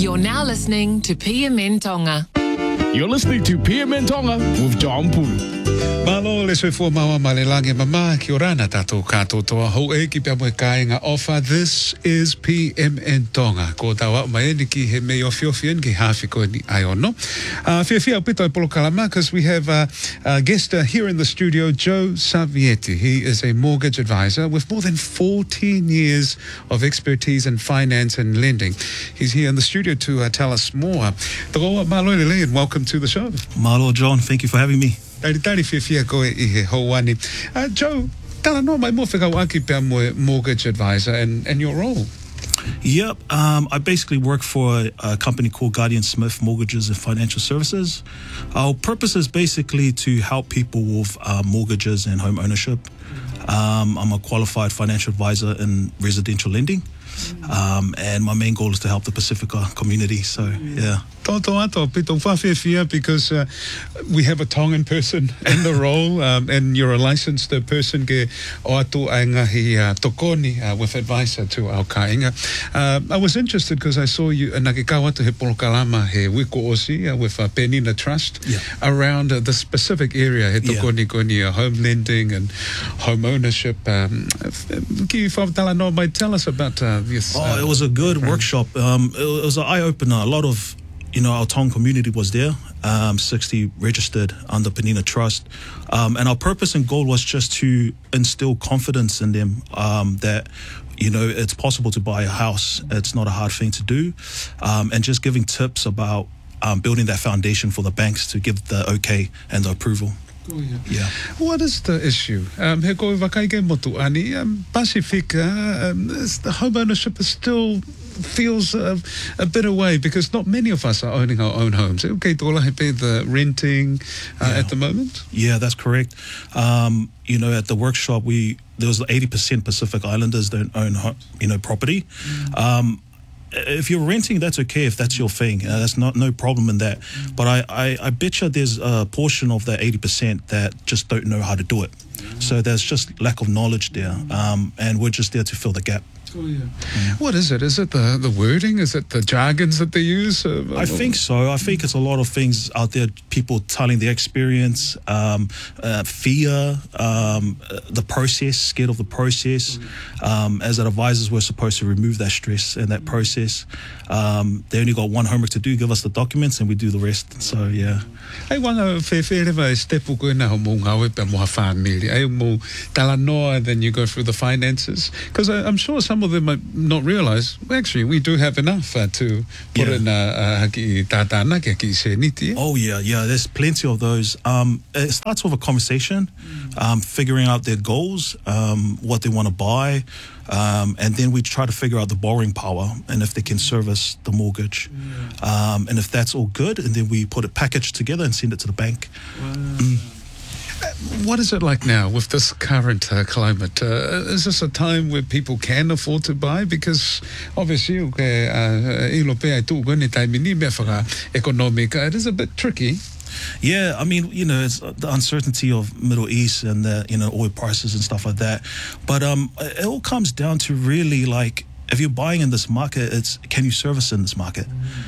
You're now listening to PMN Tonga. You're listening to PMN Tonga with John Pulu. Malo le soifua maua malelange mama ki orana tātou kātotoa hou e ki pia moe kāinga ofa. This is PMN Tonga. Ko tawa maeni ki he mei ofi ki hawhi koe ni ai ono. Whiawhia pito e polo kalama, because we have a guest here in the studio, Joe Savietti. He is a mortgage advisor with more than 14 years of expertise in finance and lending. He's here in the studio to tell us more. Taroa malo lele and welcome to the show. Malo, John, thank you for having me. Tari whiawhia koe I he houani. Joe, tala no mai mo whikau aki pia moe mortgage advisor and your role. Yep, I basically work for a company called Guardian Smith Mortgages and Financial Services. Our purpose is basically to help people with mortgages and home ownership. I'm a qualified financial advisor in residential lending. And my main goal is to help the Pacifica community. So, yeah. Toto ato, pito whawhiawhia, because we have a Tongan person in the role, and you're a licensed person ke o atu ai ngahi tokoni with advisor to our kāinga. I was interested because I saw you nake kawata he polokalama he wiko osi with Penina Trust around the specific area he tokoni koni home lending and home ownership. Ki whawatala no mai, tell us about this. It was a good workshop. It was an eye-opener. A lot of our Tongan community was there, 60 registered under Penina Trust. And our purpose and goal was just to instill confidence in them that, it's possible to buy a house. It's not a hard thing to do. And just giving tips about building that foundation for the banks to give the okay and the approval. Oh, yeah. What is the issue? He koe wakaike motu ani, Pacifica, the home ownership is still feels a bit away because not many of us are owning our own homes. Okay, tola he pe the renting at the moment? Yeah, that's correct. At the workshop, there was 80% Pacific Islanders don't own property. If you're renting, that's okay if that's your thing. That's no problem in that. But I bet you there's a portion of that 80% that just don't know how to do it. So there's just lack of knowledge there. And we're just there to fill the gap. Oh, yeah. What is it? Is it the wording? Is it the jargons that they use? I think so. I think it's a lot of things out there, people telling their experience, fear, the process, scared of the process. As advisors, we're supposed to remove that stress and that process. They only got one homework to do, give us the documents, and we do the rest. So, yeah. Ai wanga whewherewa step uko na ho mō ngawe pe moha whāmiri. Ai mō tala noa, then you go through the finances. Because I'm sure some of them might not realise, actually, we do have enough to put in haki tātāna ki haki se niti. Oh, yeah. There's plenty of those. It starts with a conversation, figuring out their goals, what they want to buy, and then we try to figure out the borrowing power and if they can service the mortgage. And if that's all good, and then we put a package together and send it to the bank. Wow. What is it like now with this current climate? Is this a time where people can afford to buy? Because obviously, it is a bit tricky. Yeah, I mean, it's the uncertainty of Middle East and the, oil prices and stuff like that. But it all comes down to really like, if you're buying in this market, can you service in this market?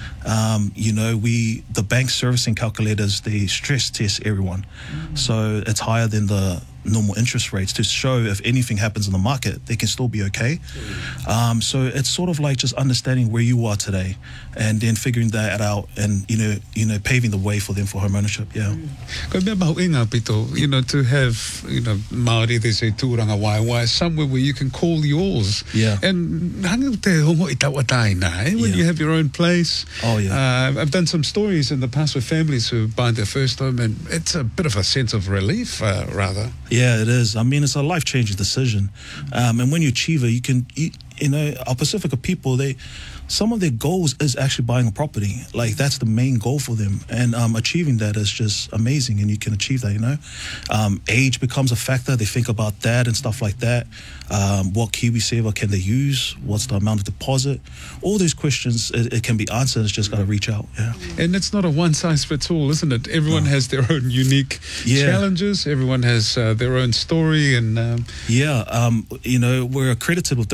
The bank servicing calculators, they stress test everyone. So it's higher than the normal interest rates to show if anything happens in the market, they can still be okay. So it's sort of like just understanding where you are today and then figuring that out and, paving the way for them for home ownership. Yeah. Ko mea mahu inga pito, to have, Māori, they say tūranga waiwai, somewhere where you can call yours. Yeah. And hanga te hongo I tawataina, when you have your own place. Oh, yeah. I've done some stories in the past with families who buy their first home, and it's a bit of a sense of relief, rather. Yeah, it is. I mean, it's a life-changing decision. And when you achieve it, our Pacifica people, some of their goals is actually buying a property. Like, that's the main goal for them. And achieving that is just amazing, and you can achieve that, Age becomes a factor. They think about that and stuff like that. What KiwiSaver can they use? What's the amount of deposit? All those questions, it can be answered. It's just got to reach out. Yeah. And it's not a one-size-fits-all, isn't it? Everyone has their own unique challenges. Everyone has their own story. And we're accredited with different banks.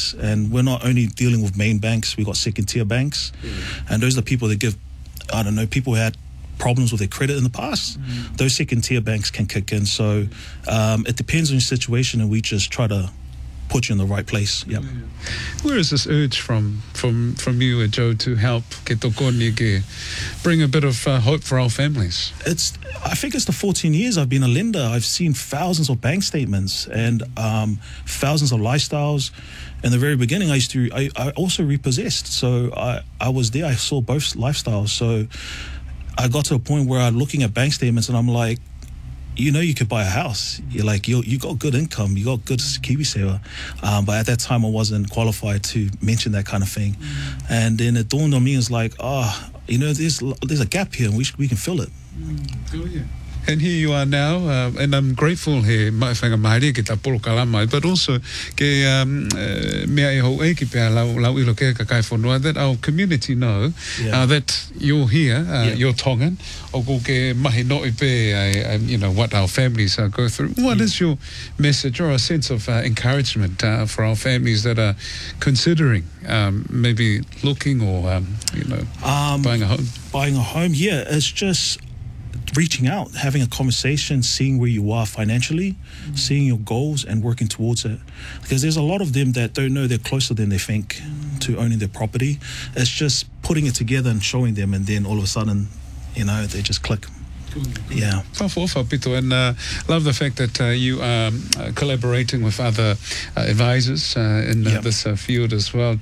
banks, and we're not only dealing with main banks, we got second tier banks, and those are the people that give, I don't know, people who had problems with their credit in the past. Those second tier banks can kick in. So it depends on your situation, and we just try to put you in the right place. Yep. Where is this urge from you, Joe, to help Ke Tokoni Ke bring a bit of hope for our families? I think it's the 14 years I've been a lender. I've seen thousands of bank statements and thousands of lifestyles. In the very beginning, I also repossessed. So I was there. I saw both lifestyles. So I got to a point where I'm looking at bank statements and I'm like, you could buy a house. You're like, you got good income, you got good KiwiSaver. But at that time, I wasn't qualified to mention that kind of thing. And then it dawned on me, it's like, there's a gap here and we can fill it. And here you are now, and I'm grateful here, mai whainga maari ki ta polo kalama, but also ke mea e ho e ki pia lau ilo ke ka kai whanua, that our community know that you're here, you're Tongan, o ko ke mahi no i pe, what our families go through. What is your message or a sense of encouragement for our families that are considering maybe looking or, buying a home? Buying a home, it's just reaching out, having a conversation, seeing where you are financially, seeing your goals and working towards it. Because there's a lot of them that don't know they're closer than they think to owning their property. It's just putting it together and showing them, and then all of a sudden, they just click. Yeah. And love the fact that you are collaborating with other advisors in this field as well.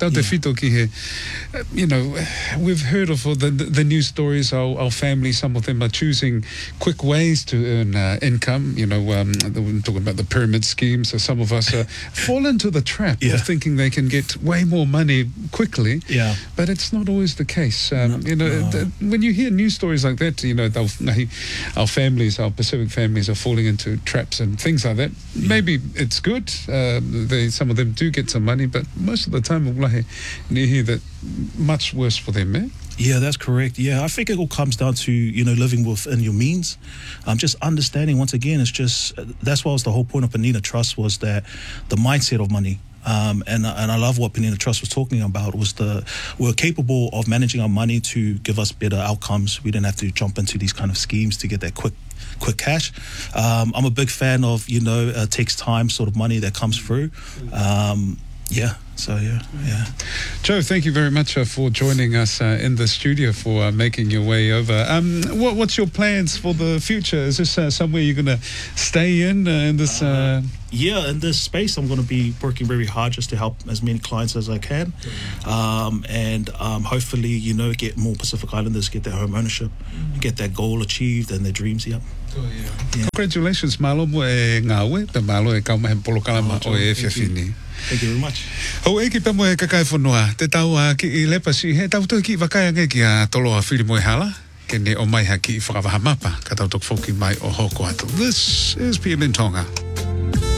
We've heard of the news stories, our families, some of them are choosing quick ways to earn income. We're talking about the pyramid scheme. So some of us fall into the trap of thinking they can get way more money quickly. Yeah. But it's not always the case. When you hear news stories like that, our families, our Pacific families are falling into traps and things like that. Maybe it's good. Some of them do get some money, but most of the time, you hear that much worse for them, eh? Yeah, that's correct. Yeah, I think it all comes down to, living within your means. Just understanding, once again, that's what was the whole point of Penina Trust, was that the mindset of money. And I love what Penina Trust was talking about, was we're capable of managing our money to give us better outcomes. We didn't have to jump into these kind of schemes to get that quick cash. I'm a big fan of, it takes time sort of money that comes through. Joe, thank you very much for joining us in the studio, for making your way over. What's your plans for the future? Is this somewhere you're going to stay in this? In this space, I'm going to be working very hard just to help as many clients as I can, and hopefully, get more Pacific Islanders get their home ownership, get that goal achieved and their dreams. Congratulations, malo mo e ngawe, pe malo e kaumahe polo kalama o e fiafini. Thank you very much. Ho e ki pe mo e kakai whanua, te tau ki I lepasi, he tau tau ki wakai ange ki a tolo a whiri mo e hala, ke ne o mai ha ki I whakawahama pa, ka tau tok foki mai o hoko atu. This is PM in Tonga.